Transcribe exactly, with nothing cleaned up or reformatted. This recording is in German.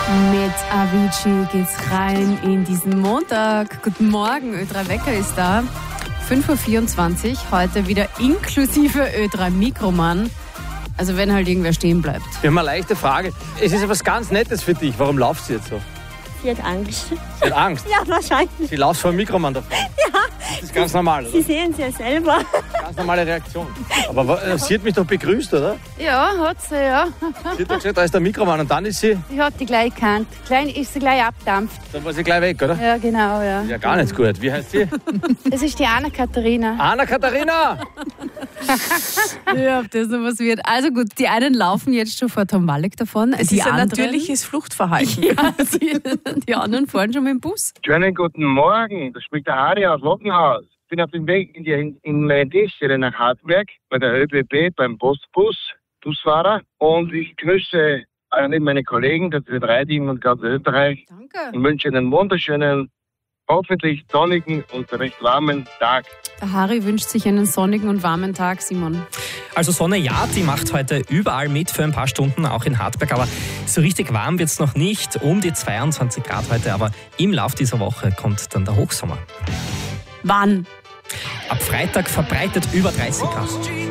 Mit Avicii geht's rein in diesen Montag. Guten Morgen, Ö drei Wecker ist da. fünf Uhr vierundzwanzig, heute wieder inklusive Ö drei Mikroman. Also wenn halt irgendwer stehen bleibt. Wir haben eine leichte Frage. Es ist etwas ganz Nettes für dich. Warum laufst du jetzt so? Sie hat Angst. Sie hat Angst? Ja, wahrscheinlich. Sie läuft vor dem Mikroman davon? Ja. Das ist ganz normal, oder? Sie sehen es ja selber. Ganz normale Reaktion. Aber sie hat mich doch begrüßt, oder? Ja, hat sie, ja. Sie hat doch gesagt, da ist der Mikroman und dann ist sie... Ich hab die gleich gekannt. Klein ist sie gleich abdampft. Dann war sie gleich weg, oder? Ja, genau, ja. Ja, gar nicht gut. Wie heißt sie? Das ist die Anna-Katharina. Anna-Katharina! Ja, ob das noch was wird. Also gut, die einen laufen jetzt schon vor Tom Walek davon. Es die ist ein anderen, natürliches Fluchtverhalten. Ja, die, die anderen fahren schon mit dem Bus. Schönen guten Morgen, da spricht der Harry aus Lockenhaus. Ich bin auf dem Weg in die Inlandstelle nach Hartberg bei der ÖBB beim Postbus, Busfahrer. Und ich grüße alle meine Kollegen, das Ö drei Team und ganz Österreich. Danke. Und wünsche einen wunderschönen, hoffentlich sonnigen und recht warmen Tag. Der Harry wünscht sich einen sonnigen und warmen Tag, Simon. Also Sonne, ja, die macht heute überall mit für ein paar Stunden, auch in Hartberg. Aber so richtig warm wird es noch nicht, um die zweiundzwanzig Grad heute. Aber im Lauf dieser Woche kommt dann der Hochsommer. Wann? Ab Freitag verbreitet über dreißig Grad.